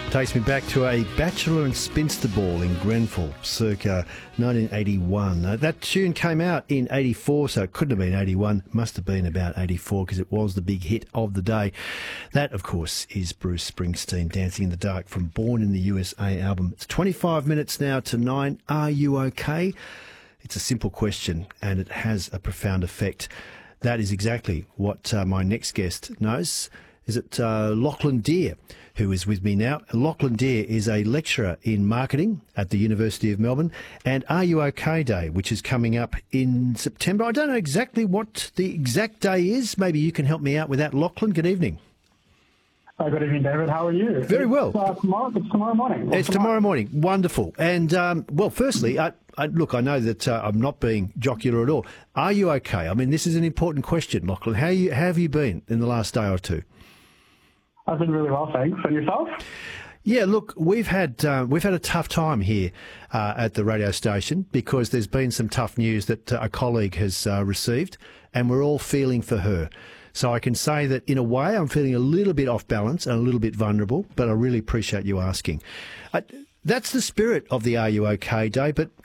Takes me back to a bachelor and spinster ball in Grenfell, circa 1981. That tune came out in 84, so it couldn't have been 81. Must have been about 84 because it was the big hit of the day. That, of course, is Bruce Springsteen, Dancing in the Dark from Born in the USA album. It's 25 minutes now to 9. Are you okay? It's a simple question and it has a profound effect. That is exactly what my next guest knows. Is it Lachlan Deer, who is with me now? Lachlan Deer is a lecturer in marketing at the University of Melbourne, and Are You OK Day, which is coming up in September. I don't know exactly what the exact day is. Maybe you can help me out with that, Lachlan. Good evening. Good evening, David. How are you? Very well. It's tomorrow morning. It's tomorrow morning. Wonderful. And, well, firstly, look, I know that I'm not being jocular at all. Are you okay? I mean, this is an important question, Lachlan. How have you been in the last day or two? I've been really well, thanks. And yourself? Yeah, look, we've had a tough time here at the radio station because there's been some tough news that a colleague has received, and we're all feeling for her. So I can say that in a way I'm feeling a little bit off balance and a little bit vulnerable, but I really appreciate you asking. That's the spirit of the Are You OK Day, but